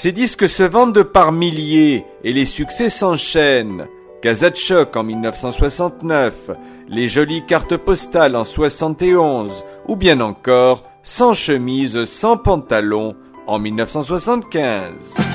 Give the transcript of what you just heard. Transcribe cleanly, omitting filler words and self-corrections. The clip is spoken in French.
Ces disques se vendent par milliers et les succès s'enchaînent. Casa de choc en 1969, les jolies cartes postales en 71, ou bien encore Sans chemise, sans pantalon en 1975.